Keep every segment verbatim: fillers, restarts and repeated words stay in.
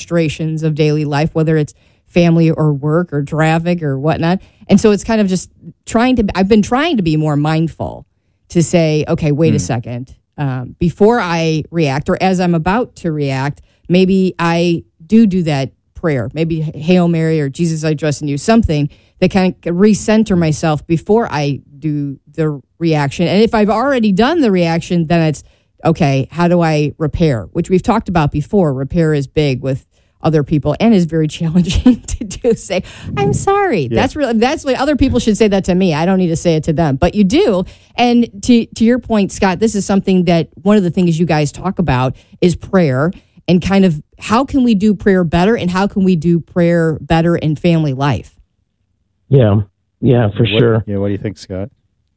frustrations of daily life, whether it's family or work or traffic or whatnot. And so it's kind of just trying to, I've been trying to be more mindful to say, okay, wait mm. a second. Um, before I react, or as I'm about to react, maybe I do do that prayer, maybe Hail Mary or Jesus, I trust in you, something that kind of recenter myself before I do the reaction. And if I've already done the reaction, then it's, okay, how do I repair? Which we've talked about before. Repair is big with other people and is very challenging to do. Say, I'm sorry. Yeah. That's really, that's what other people should say that to me. I don't need to say it to them, but you do. And to, to your point, Scott, this is something that one of the things you guys talk about is prayer and kind of how can we do prayer better and how can we do prayer better in family life? Yeah. Yeah, for what, sure. Yeah. What do you think, Scott?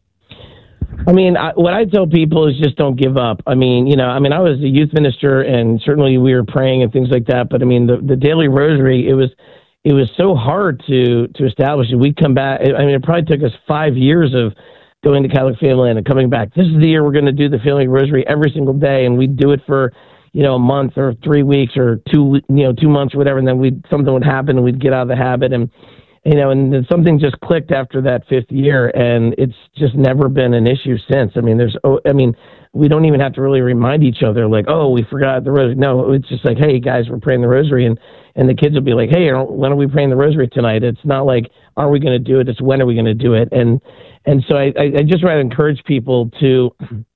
I mean, I, what I tell people is just don't give up. I mean, you know, I mean, I was a youth minister and certainly we were praying and things like that. But I mean, the, the daily rosary, it was, it was so hard to, to establish it. We'd come back. I mean, it probably took us five years of going to Catholic Family Land and coming back. This is the year we're going to do the family rosary every single day. And we'd do it for, you know, a month or three weeks or two, you know, two months or whatever. And then we'd, something would happen and we'd get out of the habit. And, you know, and then something just clicked after that fifth year, and it's just never been an issue since. I mean, there's, oh, I mean, we don't even have to really remind each other, like, oh, we forgot the rosary. No, it's just like, hey, guys, we're praying the rosary, and, and the kids will be like, hey, when are we praying the rosary tonight? It's not like, are we going to do it? It's when are we going to do it? And and so I, I just try to encourage people to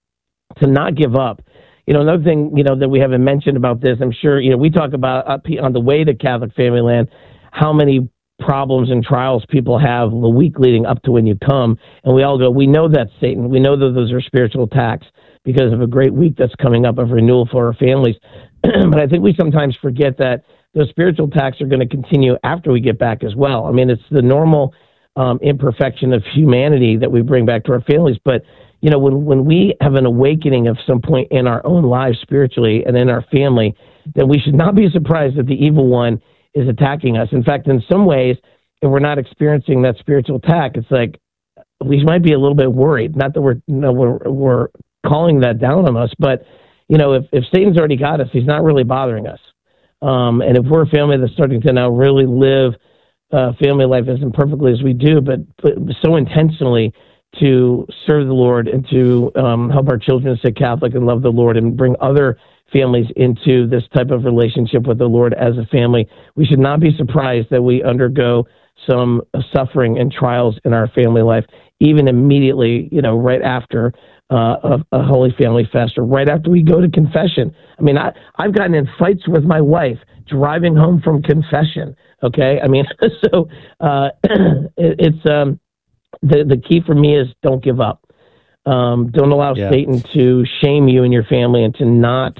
to not give up. You know, another thing, you know, that we haven't mentioned about this, I'm sure, you know, we talk about up on the way to Catholic Family Land, how many problems and trials people have the week leading up to when you come. And we all go, we know that's Satan. We know that those are spiritual attacks because of a great week that's coming up of renewal for our families. But I think we sometimes forget that those spiritual attacks are going to continue after we get back as well. I mean, it's the normal um, imperfection of humanity that we bring back to our families. But, you know, when, when we have an awakening of some point in our own lives spiritually and in our family, then we should not be surprised that the evil one is attacking us. In fact, in some ways, if we're not experiencing that spiritual attack, it's like we might be a little bit worried. Not that we're you know, we're we're calling that down on us, but you know, if, if Satan's already got us, he's not really bothering us. Um, and if we're a family that's starting to now really live uh, family life as imperfectly as we do, but, but so intentionally to serve the Lord and to um, help our children stay Catholic and love the Lord and bring other families into this type of relationship with the Lord as a family, we should not be surprised that we undergo some suffering and trials in our family life, even immediately, you know, right after uh, a, a Holy Family Fest or right after we go to confession. I mean, I, I've gotten in fights with my wife driving home from confession. Okay. I mean, so uh, it, it's um, the, the key for me is don't give up. Um, don't allow yeah. Satan to shame you and your family and to not,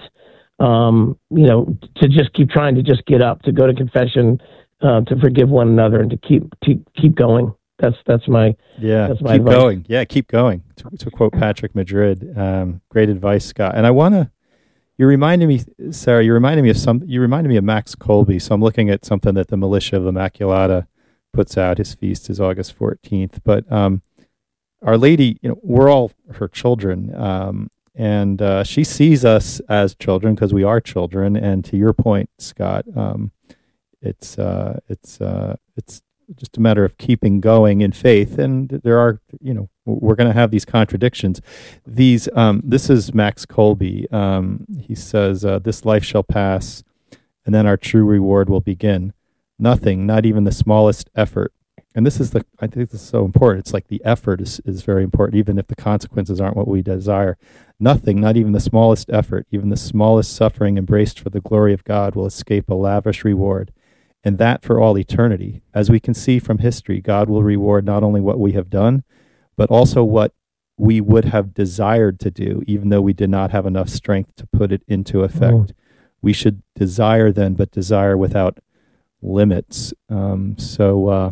um, you know, to just keep trying to just get up, to go to confession, uh, to forgive one another, and to keep to keep going. That's that's my yeah. That's my keep advice. going. Yeah, keep going. To, to quote Patrick Madrid, um, great advice, Scott. And I want to. You reminded me, Sarah. You reminded me of some. You reminded me of Max Kolbe. So I'm looking at something that the Militia of the Immaculata puts out. His feast is August fourteenth. But um, Our Lady, you know, we're all her children. Um, And uh, she sees us as children because we are children. And to your point, Scott, um, it's uh, it's uh, it's just a matter of keeping going in faith. And there are, you know, we're going to have these contradictions. These um, this is Max Kolbe. Um, he says, uh, "This life shall pass, and then our true reward will begin. Nothing, not even the smallest effort." And this is the, I think this is so important. It's like the effort is, is very important, even if the consequences aren't what we desire. Nothing, not even the smallest effort, even the smallest suffering embraced for the glory of God will escape a lavish reward, and that for all eternity. As we can see from history, God will reward not only what we have done, but also what we would have desired to do, even though we did not have enough strength to put it into effect. Oh. We should desire then, but desire without limits. Um, so, uh,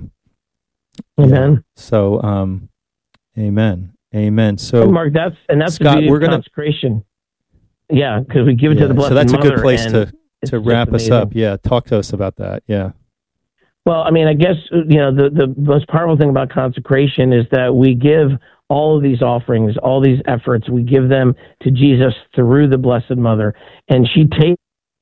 Amen. Yeah. So, um, amen. Amen. So, and Mark, that's and that's Scott, the beauty we're of gonna, consecration. Yeah, because we give it yeah, to the Blessed Mother. So that's Mother, a good place to to wrap us up. Yeah, talk to us about that. Yeah. Well, I mean, I guess you know the the most powerful thing about consecration is that we give all of these offerings, all these efforts, we give them to Jesus through the Blessed Mother, and she takes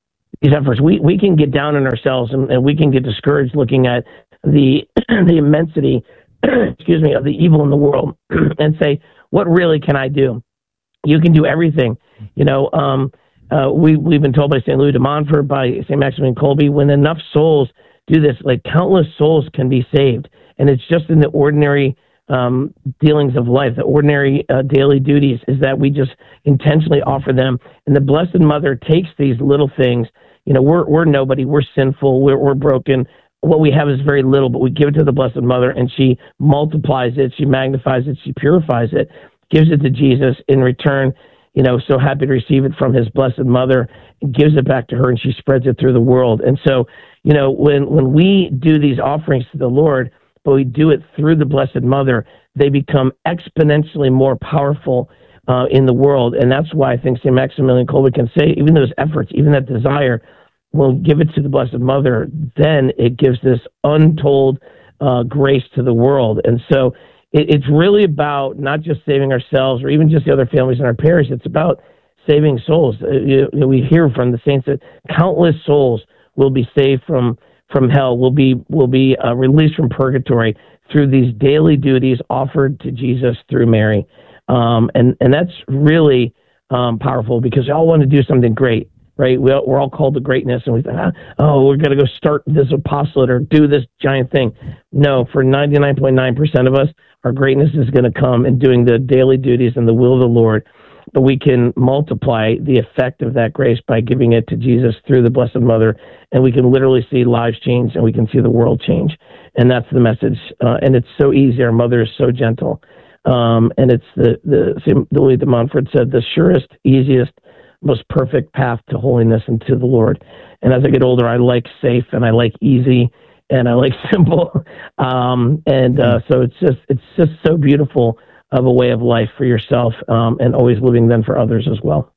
these efforts. We we can get down on ourselves and, and we can get discouraged looking at the the immensity, excuse me, of the evil in the world, and say, what really can I do? You can do everything. You know, um, uh, we we've been told by Saint Louis de Montfort, by Saint Maximilian Kolbe, when enough souls do this, like countless souls can be saved, and it's just in the ordinary um, dealings of life, the ordinary uh, daily duties, is that we just intentionally offer them. And the Blessed Mother takes these little things. You know, we're we're nobody, we're sinful, we're we're broken. What we have is very little, but we give it to the Blessed Mother, and she multiplies it, she magnifies it, she purifies it, gives it to Jesus. In return, you know, so happy to receive it from his Blessed Mother, and gives it back to her, and she spreads it through the world. And so, you know, when when we do these offerings to the Lord, but we do it through the Blessed Mother, they become exponentially more powerful uh, in the world. And that's why I think Saint Maximilian Kolbe can say, even those efforts, even that desire, we'll give it to the Blessed Mother, then it gives this untold uh, grace to the world. And so it, it's really about not just saving ourselves or even just the other families in our parish. It's about saving souls. Uh, you know, we hear from the saints that countless souls will be saved from from hell, will be will be uh, released from purgatory through these daily duties offered to Jesus through Mary. Um, and, and that's really um, powerful, because we all want to do something great. Right, we all, we're all called to greatness, and we think, ah, oh, we're going to go start this apostolate or do this giant thing. No, for ninety-nine point nine percent of us, our greatness is going to come in doing the daily duties and the will of the Lord. But we can multiply the effect of that grace by giving it to Jesus through the Blessed Mother, and we can literally see lives change, and we can see the world change. And that's the message. Uh, and it's so easy. Our Mother is so gentle, um, and it's the the Saint Louis de Montfort said, the surest, easiest, most perfect path to holiness and to the Lord. And as I get older, I like safe, and I like easy, and I like simple. Um, and uh, so it's just it's just so beautiful of a way of life for yourself, um, and always living then for others as well.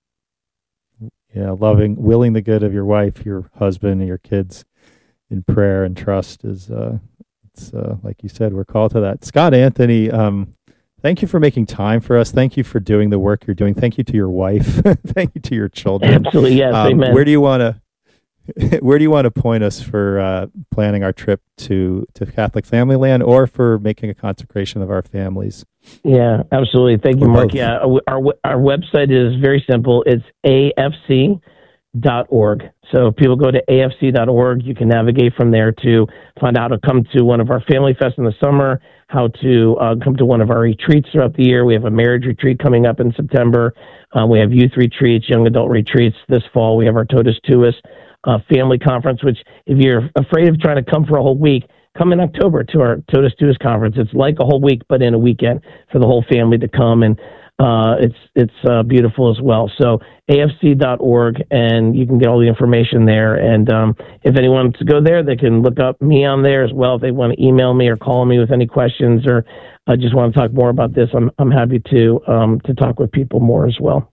Yeah, loving, willing the good of your wife, your husband, and your kids in prayer and trust is, uh, it's uh, like you said, we're called to that. Scott Anthony, um, thank you for making time for us. Thank you for doing the work you're doing. Thank you to your wife. Thank you to your children. Absolutely, yes, um, amen. Where do you want to where do you want to point us for uh, planning our trip to, to Catholic Family Land, or for making a consecration of our families? Yeah, absolutely. Thank you, or Mark. both. Yeah, our our website is very simple. It's A F C dot org. So if people go to A F C dot org, you can navigate from there to find out how to come to one of our family fests in the summer, how to uh, come to one of our retreats throughout the year. We have a marriage retreat coming up in September. Uh, we have youth retreats, young adult retreats this fall. We have our Totus Tuus uh, family conference, which if you're afraid of trying to come for a whole week, come in October to our Totus Tuus conference. It's like a whole week, but in a weekend for the whole family to come. And uh, it's it's uh, beautiful as well. So A F C dot org, and you can get all the information there. And um, if anyone wants to go there, they can look up me on there as well. If they want to email me or call me with any questions, or uh, just want to talk more about this, I'm I'm happy to um, to talk with people more as well.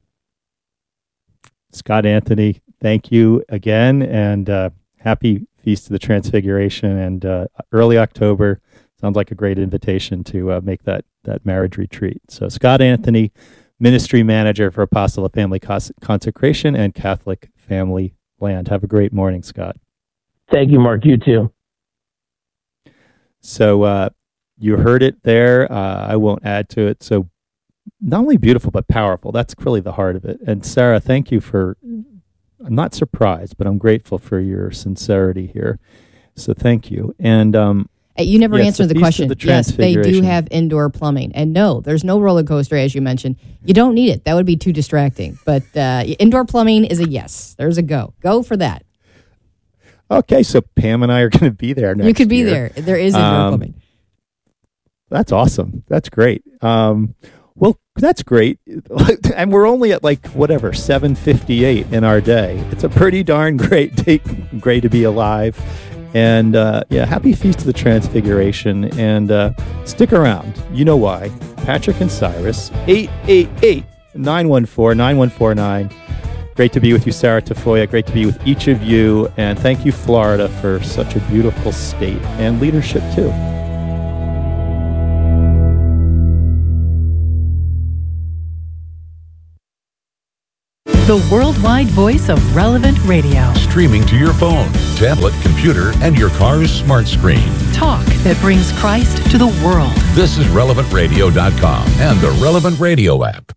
Scott Anthony, thank you again, and uh, happy Feast of the Transfiguration, and uh, early October. Sounds like a great invitation to uh, make that, that marriage retreat. So Scott Anthony, Ministry Manager for Apostolate Family Cons- Consecration and Catholic Family Land. Have a great morning, Scott. Thank you, Mark. You too. So uh, you heard it there. Uh, I won't add to it. So not only beautiful, but powerful. That's really the heart of it. And Sarah, thank you for, I'm not surprised, but I'm grateful for your sincerity here. So thank you. And um, you never yes, answered the the question. The yes, they do have indoor plumbing. And no, there's no roller coaster, as you mentioned. You don't need it. That would be too distracting. But uh, indoor plumbing is a yes. There's a go. Go for that. Okay, so Pam and I are going to be there next year. You could be year. there. There is indoor um, plumbing. That's awesome. That's great. Um, well, that's great. And we're only at like, whatever, seven fifty-eight in our day. It's a pretty darn great day. Great to be alive. And uh, yeah, happy Feast of the Transfiguration. And uh, stick around. You know why. Patrick and Cyrus, eight eight eight, nine one four, nine one four nine. Great to be with you, Sarah Tafoya. Great to be with each of you. And thank you, Florida, for such a beautiful state and leadership, too. the worldwide voice of Relevant Radio. Streaming to your phone, tablet, computer, and your car's smart screen. Talk that brings Christ to the world. This is relevant radio dot com and the Relevant Radio app.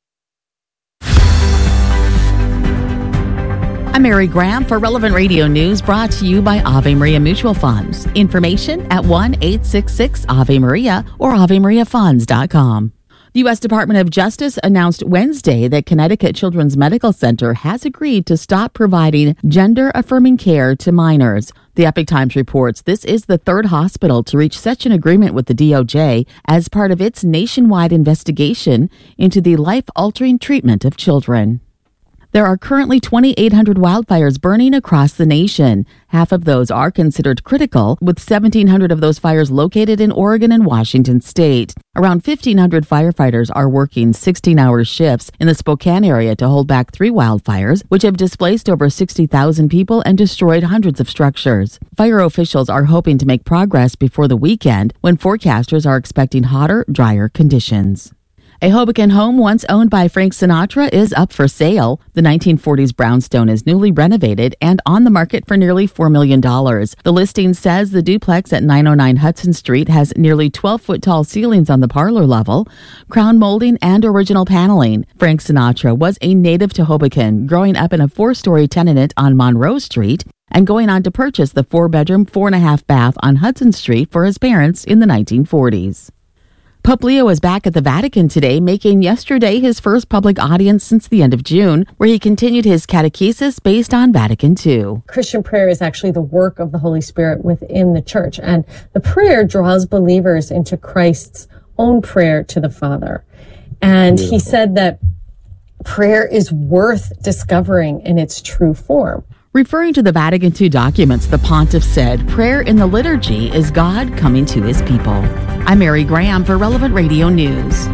I'm Mary Graham for Relevant Radio News, brought to you by Ave Maria Mutual Funds. Information at one eight six six Ave Maria or ave maria funds dot com. The U S Department of Justice announced Wednesday that Connecticut Children's Medical Center has agreed to stop providing gender-affirming care to minors. The Epoch Times reports this is the third hospital to reach such an agreement with the D O J as part of its nationwide investigation into the life-altering treatment of children. There are currently twenty-eight hundred wildfires burning across the nation. Half of those are considered critical, with seventeen hundred of those fires located in Oregon and Washington state. Around fifteen hundred firefighters are working sixteen-hour shifts in the Spokane area to hold back three wildfires, which have displaced over sixty thousand people and destroyed hundreds of structures. Fire officials are hoping to make progress before the weekend, when forecasters are expecting hotter, drier conditions. A Hoboken home once owned by Frank Sinatra is up for sale. The nineteen forties brownstone is newly renovated and on the market for nearly four million dollars. The listing says the duplex at nine oh nine Hudson Street has nearly twelve-foot tall ceilings on the parlor level, crown molding, and original paneling. Frank Sinatra was a native to Hoboken, growing up in a four-story tenement on Monroe Street and going on to purchase the four-bedroom, four-and-a-half-bath on Hudson Street for his parents in the nineteen forties. Pope Leo is back at the Vatican today, making yesterday his first public audience since the end of June, where he continued his catechesis based on Vatican Two. Christian prayer is actually the work of the Holy Spirit within the church, and the prayer draws believers into Christ's own prayer to the Father. And Beautiful. He said that prayer is worth discovering in its true form. Referring to the Vatican Two documents, the pontiff said, prayer in the liturgy is God coming to his people. I'm Mary Graham for Relevant Radio News.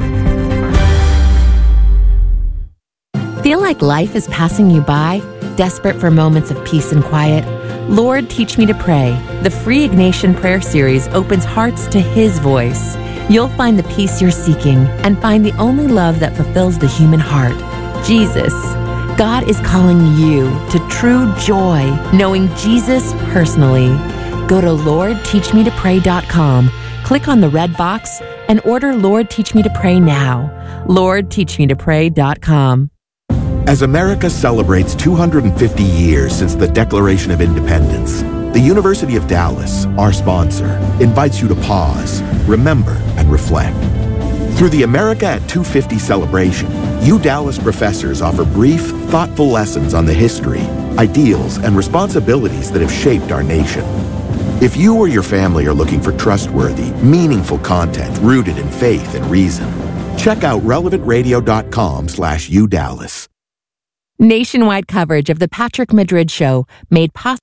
Feel like life is passing you by? Desperate for moments of peace and quiet? Lord, Teach Me to Pray. The free Ignatian prayer series opens hearts to His voice. You'll find the peace you're seeking and find the only love that fulfills the human heart, Jesus. God is calling you to true joy, knowing Jesus personally. Go to lord teach me to pray dot com, click on the red box, and order Lord Teach Me to Pray now. lord teach me to pray dot com. As America celebrates two hundred fifty years since the Declaration of Independence, the University of Dallas, our sponsor, invites you to pause, remember, and reflect. Through the America at two fifty celebration, U Dallas professors offer brief, thoughtful lessons on the history, ideals, and responsibilities that have shaped our nation. If you or your family are looking for trustworthy, meaningful content rooted in faith and reason, check out relevant radio dot com slash U Dallas. Nationwide coverage of the Patrick Madrid Show made possible.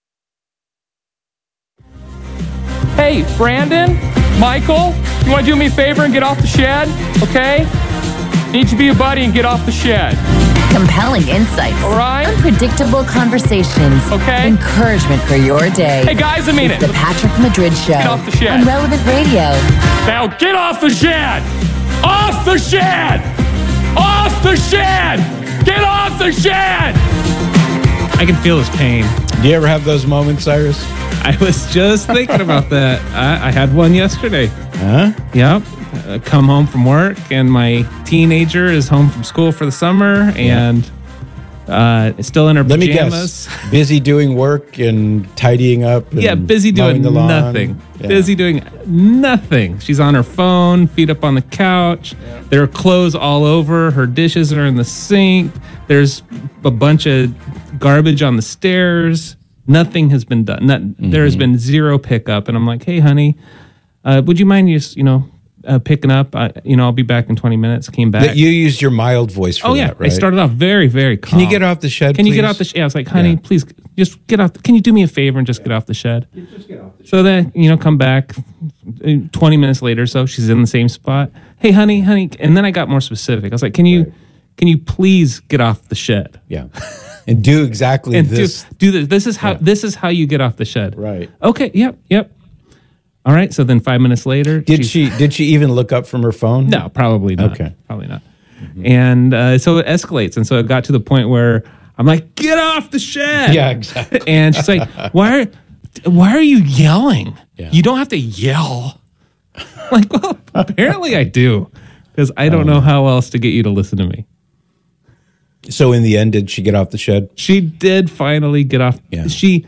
Hey, Brandon, Michael, you want to do me a favor and get off the shed? Okay? Need to be a buddy and get off the shed. Compelling insights. All right. Unpredictable conversations. Okay. Encouragement for your day. Hey, guys, I mean it's it. The Patrick Madrid Show. Get off the shed. On Relevant Radio. Now get off the shed! Off the shed! Off the shed! Get off the shed! I can feel his pain. Do you ever have those moments, Cyrus? I was just thinking about that. I, I had one yesterday. Huh? Yep. Uh, come home from work, and my teenager is home from school for the summer, and uh, is still in her Let pajamas. me guess. Busy doing work and tidying up. And yeah, busy doing the lawn. nothing. Yeah. Busy doing nothing. She's on her phone, feet up on the couch. Yeah. There are clothes all over. Her dishes are in the sink. There's a bunch of garbage on the stairs. Nothing has been done. Not, mm-hmm. There has been zero pickup. And I'm like, hey, honey, uh, would you mind just, you know, uh, picking up? I, you know, I'll be back in twenty minutes. Came back. That you used your mild voice for oh, yeah. that, right? I started off very, very calm. Can you get off the shed, Can please? you get off the shed? Yeah, I was like, honey, yeah. please just get off. The, can you do me a favor and just yeah. get off the shed? Yeah, just get off the shed. So then, you know, come back twenty minutes later, so she's in the same spot. Hey, honey, honey. And then I got more specific. I was like, can you, right. can you please get off the shed? Yeah. And do exactly and this. Do, do this. This is how yeah. this is how you get off the shed. Right. Okay. Yep. Yep. All right. So then five minutes later, did she did she even look up from her phone? No, probably not. Okay. Probably not. Mm-hmm. And uh, so it escalates. And so it got to the point where I'm like, get off the shed. Yeah, exactly. And she's like, why are, why are you yelling? Yeah. You don't have to yell. I'm like, well, apparently I do. Because I don't um, know how else to get you to listen to me. So in the end, did she get off the shed? She did finally get off. Yeah. She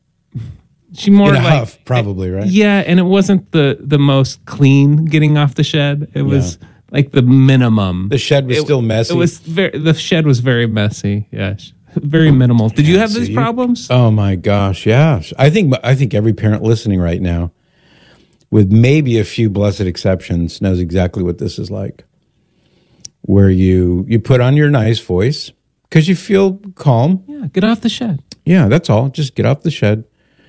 she more in a like huff, probably, right? Yeah, and it wasn't the the most clean getting off the shed. It was yeah. like the minimum. The shed was it, still messy. It was very, the shed was very messy. Yeah, very minimal. Did you have these problems? Oh my gosh, yeah. I think I think every parent listening right now, with maybe a few blessed exceptions, knows exactly what this is like. Where you you put on your nice voice because you feel calm. Yeah, get off the shed. Yeah, that's all. Just get off the shed.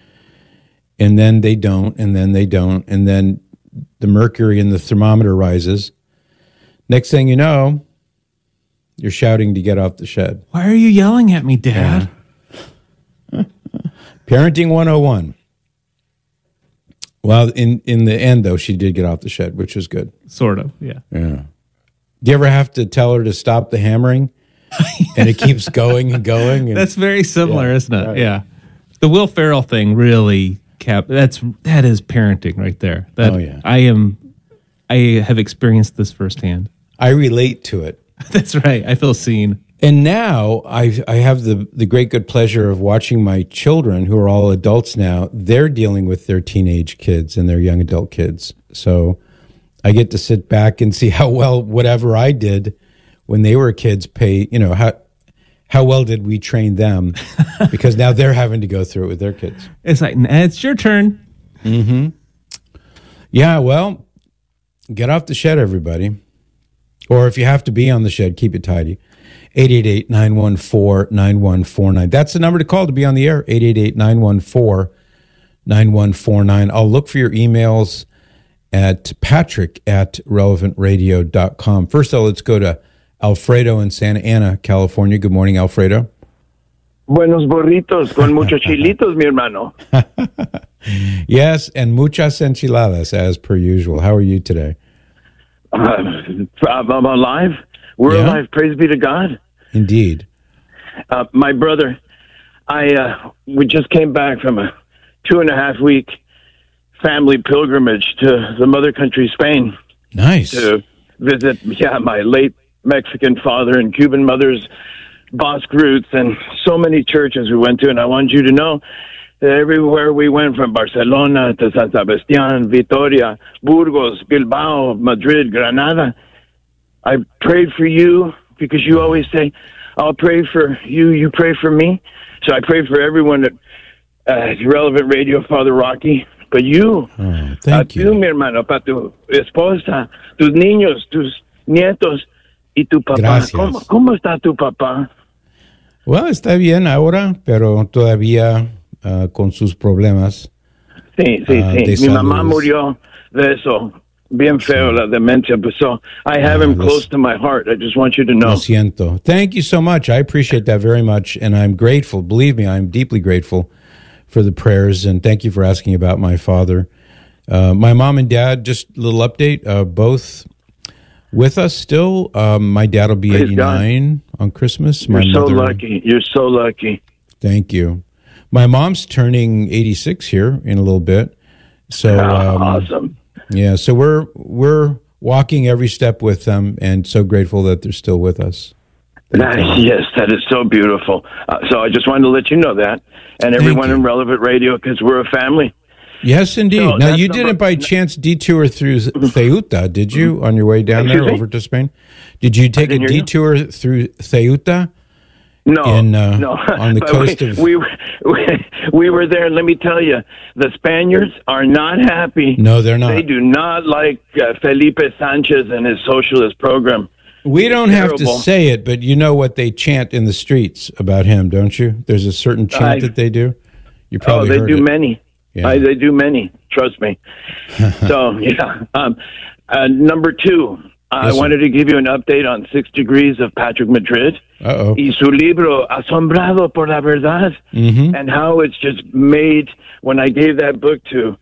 And then they don't, and then they don't, and then the mercury in the thermometer rises. Next thing you know, you're shouting to get off the shed. Why are you yelling at me, Dad? Yeah. Parenting one oh one. Well, in, in the end, though, she did get off the shed, which was good. Sort of, yeah. Yeah. Do you ever have to tell her to stop the hammering? And it keeps going and going? And, that's very similar, yeah, isn't it? right. Yeah. The Will Ferrell thing really kept, that's, that is parenting right there. That, oh, yeah. I am, I have experienced this firsthand. I relate to it. That's right. I feel seen. And now I I have the, the great good pleasure of watching my children, who are all adults now, they're dealing with their teenage kids and their young adult kids. So I get to sit back and see how well whatever I did when they were kids pay, you know, how how well did we train them? Because now they're having to go through it with their kids. It's like, it's your turn. Mm-hmm. Yeah, well, get off the shed, everybody. Or if you have to be on the shed, keep it tidy. eight eight eight, nine one four, nine one four nine. That's the number to call to be on the air, eight eight eight, nine one four, nine one four nine. I'll look for your emails at patrick at relevant radio dot com. First, though, let's go to Alfredo in Santa Ana, California. Good morning, Alfredo. Buenos burritos con muchos chilitos, mi hermano. Yes, and muchas enchiladas, as per usual. How are you today? Uh, I'm alive. We're Yeah? alive. Praise be to God. Indeed. Uh, my brother, I uh, we just came back from a two and a half week family pilgrimage to the mother country, Spain. Nice. To visit, yeah, my late Mexican father and Cuban mother's Basque roots, and so many churches we went to. And I want you to know that everywhere we went, from Barcelona to San Sebastián, Vitoria, Burgos, Bilbao, Madrid, Granada, I prayed for you because you always say, I'll pray for you, you pray for me. So I prayed for everyone at uh, Relevant Radio, Father Rocky. But you, oh, thank uh, you. tú, mi hermano, para tu esposa, tus niños, tus nietos y tu papá. Gracias. ¿Cómo, ¿Cómo está tu papá? Well, está bien ahora, pero todavía uh, con sus problemas. Sí, sí, uh, sí. de Mi salud. mamá murió de eso. Bien feo, la demencia. So I have Ah, him los- close to my heart. I just want you to know. Lo siento. Thank you so much. I appreciate that very much, and I'm grateful. Believe me, I'm deeply grateful for the prayers, and thank you for asking about my father. Uh, my mom and dad, just a little update, uh, both with us still. Um, my dad will be Praise eighty-nine on Christmas. You're My so mother, lucky. You're so lucky. Thank you. My mom's turning eighty-six here in a little bit. So Ah, um, awesome. Yeah, so we're we're walking every step with them, and so grateful that they're still with us. Nice. Yes, that is so beautiful. Uh, so I just wanted to let you know that, and everyone in Relevant Radio, because we're a family. Yes, indeed. So now, that's you number- didn't by chance detour through Ceuta, did you, on your way down there Excuse me? over to Spain? Did you take a didn't hear you. detour through Ceuta? No, in, uh, no. on the But coast we, of... we, we we were there, and let me tell you, the Spaniards are not happy. No, they're not. They do not like uh, Felipe Sanchez and his socialist program. We don't have to Terrible. say it, but you know what they chant in the streets about him, don't you? There's a certain chant I- that they do. You Oh, probably they heard do it. many. Yeah. I, they do many. Trust me. So yeah. Um, uh, number two, I Yes, sir. wanted to give you an update on Six Degrees of Patrick Madrid Uh-oh. y su libro Asombrado por la Verdad, Mhm. and how it's just made. When I gave that book to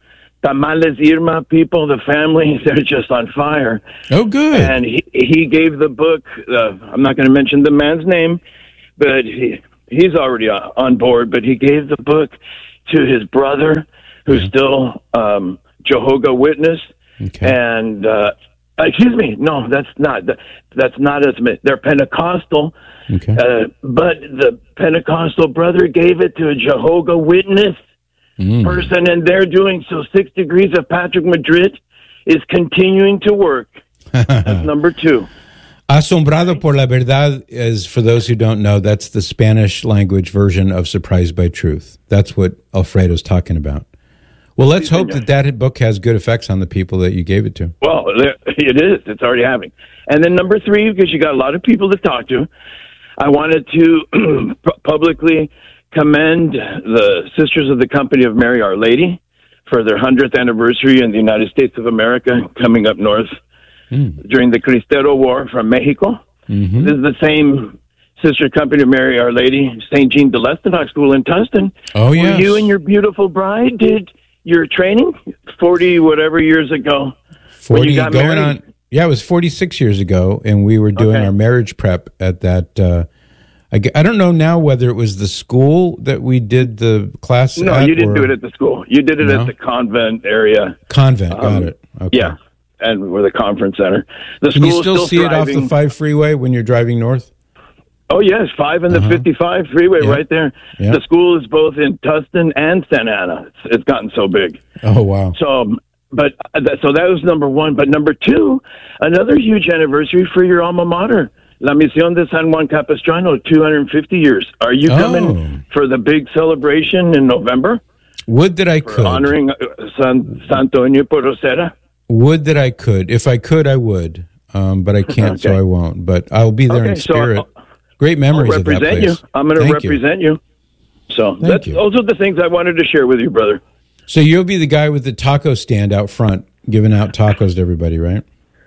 Tamales Irma people, the family, they're just on fire. Oh, good. And he, he gave the book, uh, I'm not going to mention the man's name, but he, he's already on board, but he gave the book to his brother, who's mm-hmm. still um, Jehovah Witness. Okay. And, uh, excuse me, no, that's not, that's not as, they're Pentecostal. Okay. Uh, but the Pentecostal brother gave it to a Jehovah Witness mm. person, and they're doing so. Six Degrees of Patrick Madrid is continuing to work. That's number two. Asombrado por la Verdad is, for those who don't know, that's the Spanish language version of Surprised by Truth. That's what Alfredo's talking about. Well, let's hope that that book has good effects on the people that you gave it to. Well, it is. It's already having. And then number three, because you got a lot of people to talk to, I wanted to publicly commend the Sisters of the Company of Mary Our Lady for their hundredth anniversary in the United States of America, coming up north mm. during the Cristero War from Mexico. Mm-hmm. This is the same Sister Company of Mary Our Lady, Saint Jean de Lestenach School in Tustin. Oh, yes. Where you and your beautiful bride did your training forty whatever years ago. forty when you got going married. on. Yeah, it was forty-six years ago, and we were doing Okay. our marriage prep at that. Uh, I, g- I don't know now whether it was the school that we did the class No, at. you didn't or do it at the school. You did it No? at the convent area. Convent, got Um, it. Okay. Yeah, and we're the conference center. The Can school you is still, still see it off thriving. the five freeway when you're driving north? Oh, yes, five and the Uh-huh. fifty-five freeway Yeah. right there. Yeah. The school is both in Tustin and Santa Ana. It's, it's gotten so big. Oh, wow. So, um, but uh, that, so that was number one. But number two, another huge anniversary for your alma mater, La Misión de San Juan Capistrano, two hundred fifty years. Are you coming Oh. for the big celebration in November? Would that I For could. honoring uh, San Santo Iñigo Rosera? Would that I could. If I could, I would. Um, but I can't, so Okay. I won't. But I'll be there Okay, in so spirit. I'll- Great memories I'll of that represent place. you. I'm going to Thank you. represent you. So Thank that's, you. those are the things I wanted to share with you, brother. So you'll be the guy with the taco stand out front, giving out tacos to everybody, right?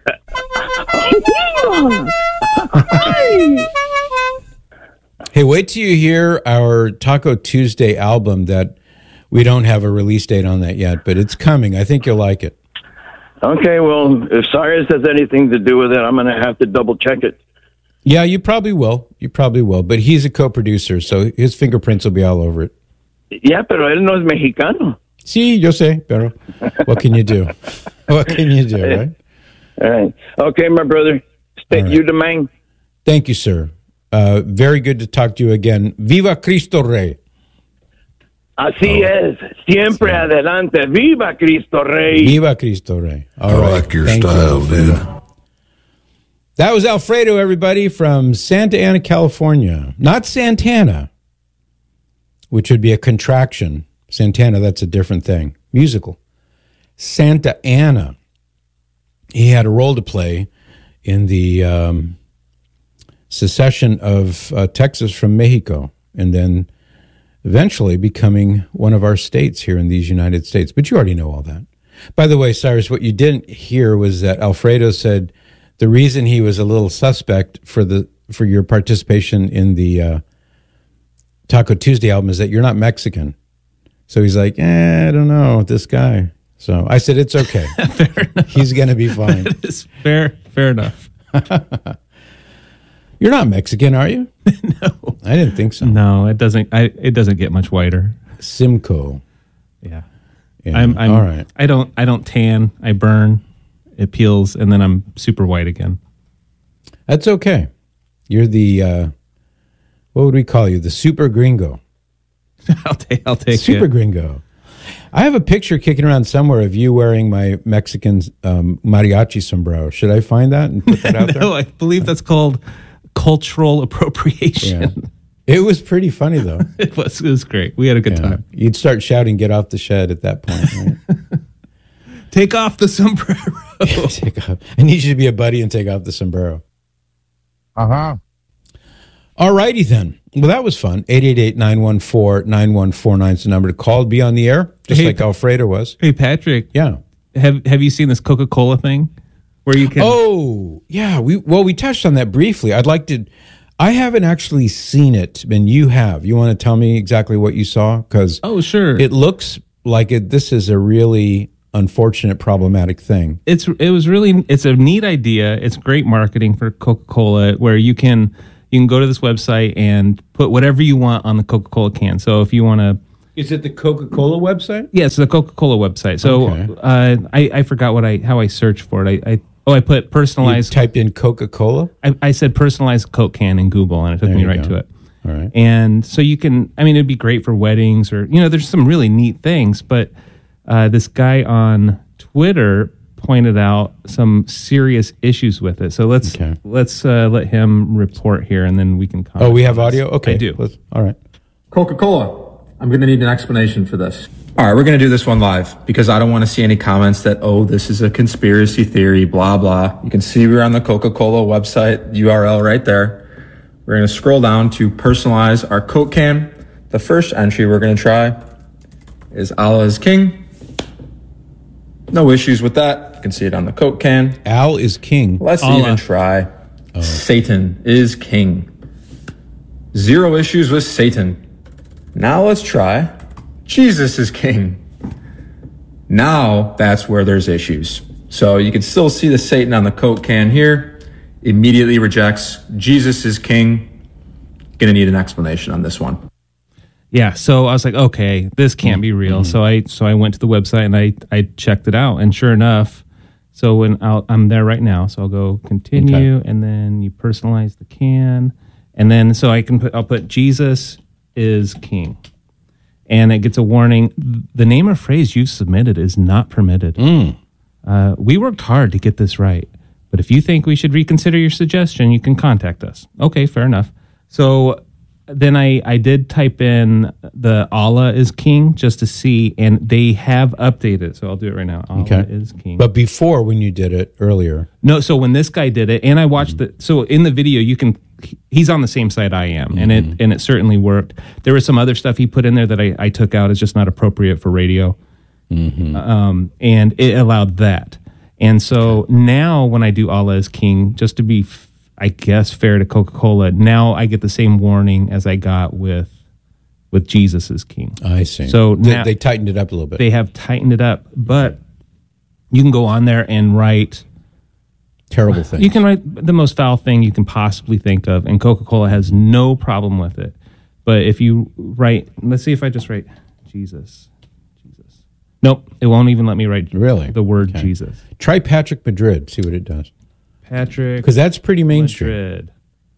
Hey, wait till you hear our Taco Tuesday album that we don't have a release date on that yet, but it's coming. I think you'll like it. Okay, well, if Cyrus has anything to do with it, I'm going to have to double check it. Yeah, you probably will. You probably will. But he's a co-producer, so his fingerprints will be all over it. Yeah, pero él no es mexicano. Sí, yo sé, pero what can you do? What can you do, right? All right. Okay, my brother. Stay right. you the man. Thank you, sir. Uh, very good to talk to you again. Viva Cristo Rey. Así es. Siempre adelante. Viva Cristo Rey. Viva Cristo Rey. All I right. like your Thank style, you. dude. That was Alfredo, everybody, from Santa Ana, California. Not Santana, which would be a contraction. Santana, that's a different thing. Musical. Santa Ana. He had a role to play in the um, secession of uh, Texas from Mexico, and then eventually becoming one of our states here in these United States. But you already know all that. By the way, Cyrus, what you didn't hear was that Alfredo said the reason he was a little suspect for the for your participation in the uh, Taco Tuesday album is that you're not Mexican. So he's like, eh, I don't know, this guy. So I said, it's okay. He's going to be fine. That is fair, fair enough. You're not Mexican, are you? No, I didn't think so. no, it doesn't. I, it doesn't get much whiter. Simcoe. Yeah, Yeah. I'm. I'm All right. I don't. I don't tan. I burn. It peels, and then I'm super white again. That's okay. You're the, uh, what would we call you? The super gringo. I'll take. I'll take Super it. gringo. I have a picture kicking around somewhere of you wearing my Mexican um, mariachi sombrero. Should I find that and put that out there? No, I believe that's called cultural appropriation. Yeah. It was pretty funny, though. it was. It was great. We had a good Yeah. time. You'd start shouting, get off the shed at that point. Right? Take off the sombrero. Take off. I need you to be a buddy and take off the sombrero. Uh-huh. All righty then. Well, that was fun. eight eight eight, nine one four, nine one four nine is the number to call. Be on the air, just Hey, like Alfredo was. Hey, Patrick. Yeah. Have Have you seen this Coca-Cola thing? Where you can. Oh, yeah. We Well, we touched on that briefly. I'd like to... I haven't actually seen it, and you have. You want to tell me exactly what you saw? Because Oh, sure. it looks like it, this is a really unfortunate, problematic thing. It's it was really it's a neat idea. It's great marketing for Coca-Cola, where you can you can go to this website and put whatever you want on the Coca-Cola can. So if you want to, is it the Coca-Cola website? Yeah, it's the Coca-Cola website. So Okay. uh, I I forgot what I how I searched for it. I, I oh I put personalized. You typed in Coca-Cola. I, I said personalized Coke can in Google, and it took There me you right go. to it. All right. And so you can, I mean, it'd be great for weddings or, you know, there's some really neat things. But uh, this guy on Twitter pointed out some serious issues with it. So let's let's uh, let him report here, and then we can comment. Oh, we have on this. audio? Okay. I do. Let's- all right. Coca-Cola, I'm going to need an explanation for this. All right, we're going to do this one live because I don't want to see any comments that, oh, this is a conspiracy theory, blah, blah. You can see we're on the Coca-Cola website, U R L right there. We're going to scroll down to personalize our Coke can. The first entry we're going to try is Allah is King. No issues with that. You can see it on the Coke can. Al is king. Let's Allah. even try Satan is king. Zero issues with Satan. Now let's try Jesus is king. Now that's where there's issues. So you can still see the Satan on the Coke can here. Immediately rejects Jesus is king. Gonna need an explanation on this one. Yeah, so I was like, okay, this can't be real. So I so I went to the website and I I checked it out, and sure enough, so when I'll, I'm there right now, so I'll go continue, Okay. and then you personalize the can, and then so I can put I'll put Jesus is king, and it gets a warning: the name or phrase you've submitted is not permitted. Uh, we worked hard to get this right, but if you think we should reconsider your suggestion, you can contact us. Okay, fair enough. So then I, I did type in the Allah is king just to see, and they have updated. So I'll do it right now. Allah Okay. is king. But before, when you did it earlier, No, so when this guy did it, and I watched the, so in the video, you can, he's on the same side I am, and it and it certainly worked. There was some other stuff he put in there that I, I took out as just not appropriate for radio, um, and it allowed that. And so now when I do Allah is king, just to be, f- I guess, fair to Coca-Cola, now I get the same warning as I got with with Jesus is king. I see. So they, now, they tightened it up a little bit. they have tightened it up, but you can go on there and write terrible things. You can write the most foul thing you can possibly think of, and Coca-Cola has no problem with it. But if you write, let's see if I just write Jesus, Jesus. Nope, it won't even let me write really the word Okay. Jesus. Try Patrick Madrid. See what it does. Patrick, Because that's pretty mainstream. Madrid.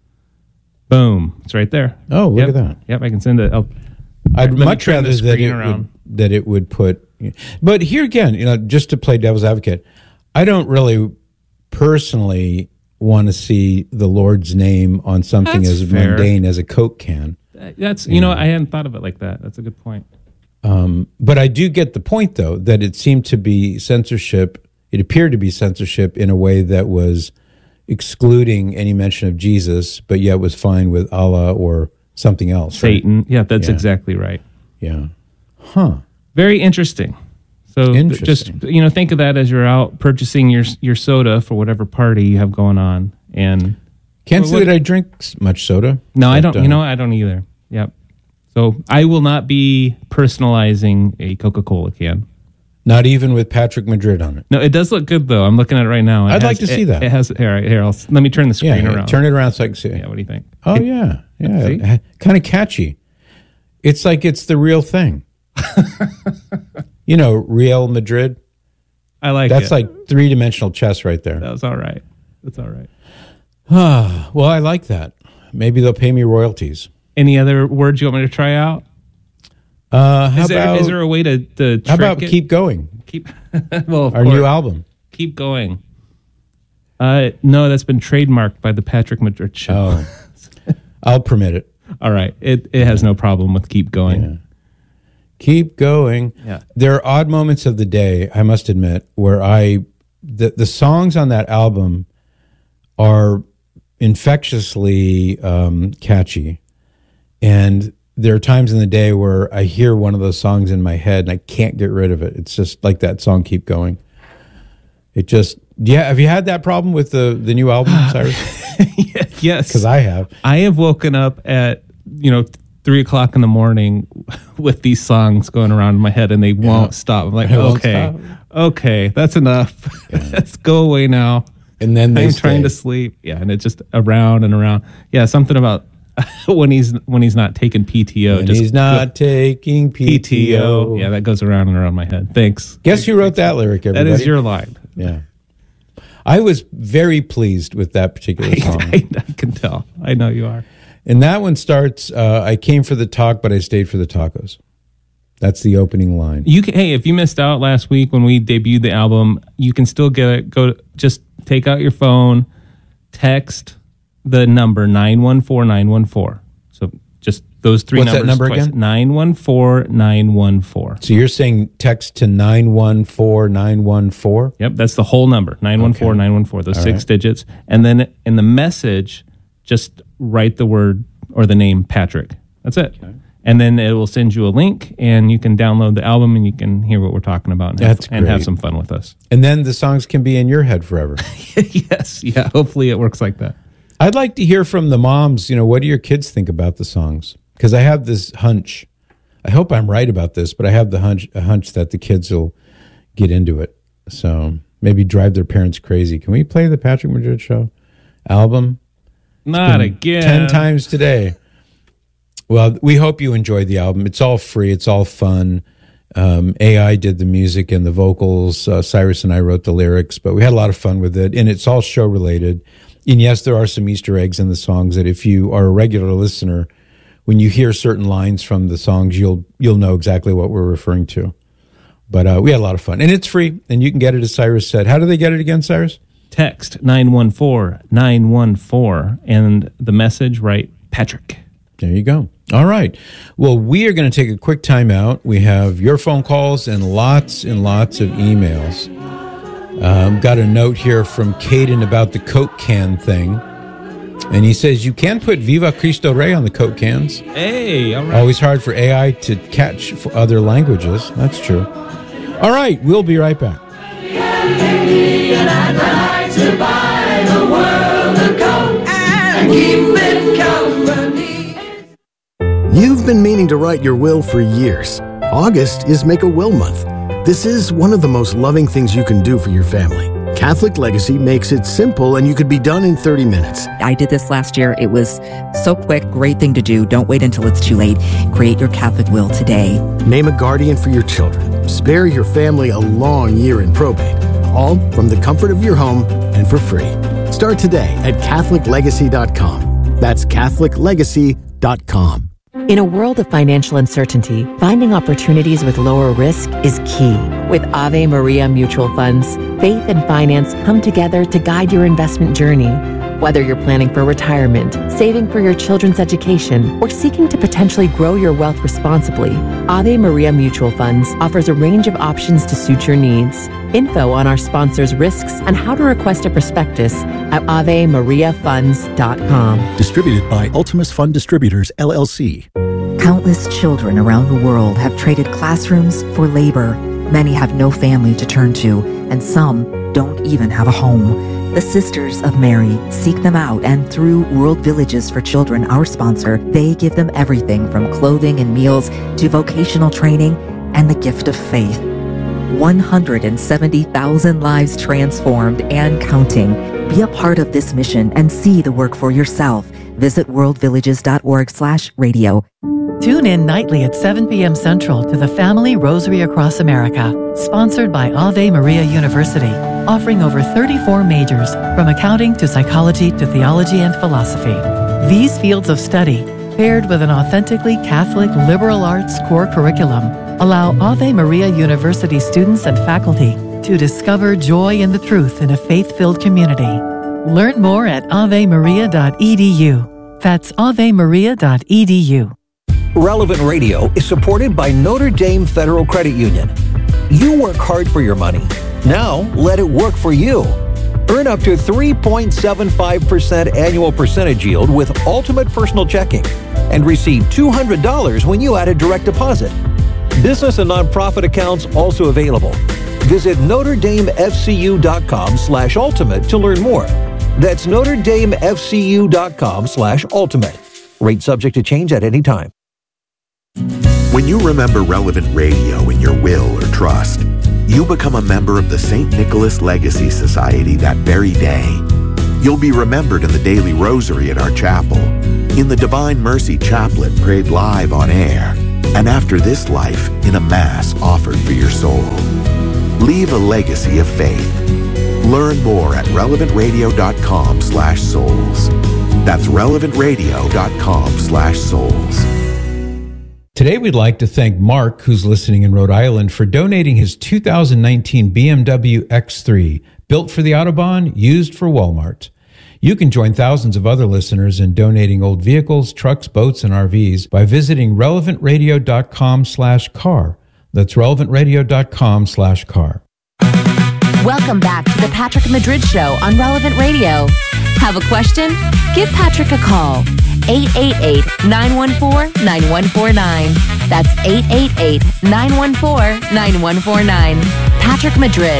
Boom, it's right there. Oh, look Yep. at that. Yep, I can send it. I'll, I'd let me much turn rather the that screen it, around. would, that it would put. But here again, you know, just to play devil's advocate, I don't really personally want to see the Lord's name on something That's as fair. mundane as a Coke can. That's you know I hadn't thought of it like that. That's a good point. Um, but I do get the point, though, that it seemed to be censorship. It appeared to be censorship in a way that was excluding any mention of Jesus, but yet was fine with Allah or something else. right? Satan. Yeah, that's Yeah. exactly right. Yeah. Huh. Very interesting. So th- Interesting. just you know think of that as you're out purchasing your your soda for whatever party you have going on, and Can't Well, say what- that I drink s- much soda. no, I but, don't. uh, You know, I don't either. Yep. So I will not be personalizing a Coca-Cola can. Not even with Patrick Madrid on it. No, it does look good though. I'm looking at it right now. It I'd has- like to see it- that. It has here. Here, I'll, let me turn the screen Yeah, around. turn it around so I can see. Yeah. What do you think? Oh It- yeah, See? yeah, kind of catchy. It's like it's the real thing. You know, Real Madrid. I like That's it. like three dimensional chess right there. That was all right. That's all right. Ah, well, I like that. Maybe they'll pay me royalties. Any other words you want me to try out? Uh, how is, there, about is there a way to, to how about trick it? keep going? Keep well, of Our course. new album. Keep going. Uh, no, that's been trademarked by the Patrick Madrid show. Oh, I'll permit it. All right, it it has no problem with keep going. Keep going. Yeah. There are odd moments of the day, I must admit, where I the the songs on that album are infectiously um, catchy, and there are times in the day where I hear one of those songs in my head and I can't get rid of it. It's just like that song "Keep Going." It just yeah. Have you had that problem with the the new album, Cyrus? Yes, Because I have. I have woken up at you know three o'clock in the morning with these songs going around in my head, and they yeah. won't stop. I'm like, They won't okay, stop. okay, that's enough. Yeah. Let's go away now. And then they I'm stay. trying to sleep. Yeah, and it's just around and around. Yeah, something about when he's when he's not taking P T O. When just he's not taking P T O. Yeah, that goes around and around my head. Thanks. Guess who wrote that lyric, everybody? That is your line. Yeah. I was very pleased with that particular song. I, I can tell. I know you are. And that one starts, uh, I came for the talk, but I stayed for the tacos. That's the opening line. You can, hey, if you missed out last week when we debuted the album, you can still get it. Go just take out your phone, text the number nine one four nine one four. So just those three What's numbers. that number twice. again? nine one four nine one four. So you're saying text to nine one four nine one four? Yep, that's the whole number, nine one four nine one four, those All six right. digits. And then in the message, just write the word or the name Patrick. That's it. Okay. And then it will send you a link, and you can download the album, and you can hear what we're talking about and, That's have, and have great. some fun with us. And then the songs can be in your head forever. Yes, yeah, hopefully it works like that. I'd like to hear from the moms, you know, what do your kids think about the songs? Because I have this hunch. I hope I'm right about this, but I have the hunch, a hunch that the kids will get into it. So maybe drive their parents crazy. Can we play the Patrick Madrid Show album? Not It's been again. ten times today. Well, we hope you enjoyed the album. It's all free. It's all fun. Um, A I did the music and the vocals. Uh, Cyrus and I wrote the lyrics, but we had a lot of fun with it. And it's all show related. And yes, there are some Easter eggs in the songs that if you are a regular listener, when you hear certain lines from the songs, you'll you'll know exactly what we're referring to. But uh, we had a lot of fun. And it's free. And you can get it, as Cyrus said. How do they get it again, Cyrus? Text nine one four nine one four and the message, write Patrick. There you go. All right. Well, we are going to take a quick time out. We have your phone calls and lots and lots of emails. Um, got a note here from Caden about the Coke can thing. And he says, you can put Viva Cristo Rey on the Coke cans. Hey, all right. Always hard for A I to catch for other languages. That's true. All right. We'll be right back. To buy the world a Coke and keep it company. You've been meaning to write your will for years. August is Make a Will Month. This is one of the most loving things you can do for your family. Catholic Legacy makes it simple, and you could be done in thirty minutes. I did this last year. It was so quick. Great thing to do. Don't wait until it's too late. Create your Catholic will today. Name a guardian for your children. Spare your family a long year in probate. All from the comfort of your home and for free. Start today at Catholic Legacy dot com. That's Catholic Legacy dot com. In a world of financial uncertainty, finding opportunities with lower risk is key. With Ave Maria Mutual Funds, faith and finance come together to guide your investment journey. Whether you're planning for retirement, saving for your children's education, or seeking to potentially grow your wealth responsibly, Ave Maria Mutual Funds offers a range of options to suit your needs. Info on our sponsors' risks and how to request a prospectus at ave maria funds dot com. Distributed by Ultimus Fund Distributors, L L C. Countless children around the world have traded classrooms for labor. Many have no family to turn to, and some don't even have a home. The Sisters of Mary seek them out, and through World Villages for Children, our sponsor, they give them everything from clothing and meals to vocational training and the gift of faith. one hundred seventy thousand lives transformed and counting. Be a part of this mission and see the work for yourself. Visit world villages dot org slash radio. Tune in nightly at seven p.m. Central to the Family Rosary Across America, sponsored by Ave Maria University, offering over thirty-four majors, from accounting to psychology to theology and philosophy. These fields of study, paired with an authentically Catholic liberal arts core curriculum, allow Ave Maria University students and faculty to discover joy in the truth in a faith-filled community. Learn more at ave maria dot e d u. That's ave maria dot e d u. Relevant Radio is supported by Notre Dame Federal Credit Union. You work hard for your money. Now let it work for you. Earn up to three point seven five percent annual percentage yield with Ultimate Personal Checking and receive two hundred dollars when you add a direct deposit. Business and nonprofit accounts also available. Visit Notre Dame F C U dot com slash ultimate to learn more. That's Notre Dame F C U dot com slash ultimate. Rate subject to change at any time. When you remember Relevant Radio in your will or trust, you become a member of the Saint Nicholas Legacy Society that very day. You'll be remembered in the daily rosary at our chapel, in the Divine Mercy Chaplet prayed live on air, and after this life in a Mass offered for your soul. Leave a legacy of faith. Learn more at relevantradio.com slash souls. That's relevantradio.com slash souls. Today, we'd like to thank Mark, who's listening in Rhode Island, for donating his two thousand nineteen B M W X three, built for the Autobahn, used for Walmart. You can join thousands of other listeners in donating old vehicles, trucks, boats, and R Vs by visiting relevantradio.com slash car. That's relevantradio.com slash car. Welcome back to the Patrick Madrid Show on Relevant Radio. Have a question? Give Patrick a call. eight eight eight, nine one four, nine one four nine. That's eight eight eight, nine one four, nine one four nine. Patrick Madrid